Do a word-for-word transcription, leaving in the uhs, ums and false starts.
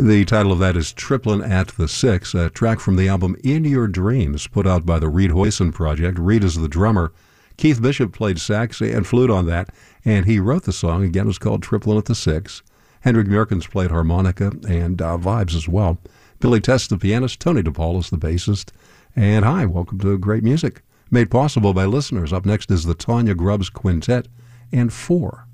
The title of that is Triplin' at the Six, a track from the album In Your Dreams, put out by the Reed Hoyson Project. Reed is the drummer. Keith Bishop played sax and flute on that, and he wrote the song. Again, it was called Triplin' at the Six. Hendrik Merkens played harmonica and uh, vibes as well. Billy Test, the pianist. Tony DePaul is the bassist. And hi, welcome to Great Music, made possible by listeners. Up next is the Tanya Grubbs Quintet and Four.